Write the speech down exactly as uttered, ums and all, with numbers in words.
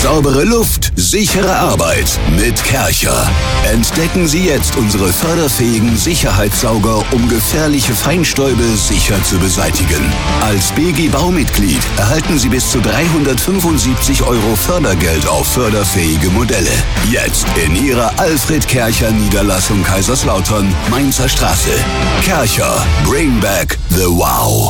Saubere Luft, sichere Arbeit mit Kärcher. Entdecken Sie jetzt unsere förderfähigen Sicherheitssauger, um gefährliche Feinstäube sicher zu beseitigen. Als B G Baumitglied erhalten Sie bis zu dreihundertfünfundsiebzig Euro Fördergeld auf förderfähige Modelle. Jetzt in Ihrer Alfred Kärcher Niederlassung Kaiserslautern, Mainzer Straße. Kärcher, bring back the wow.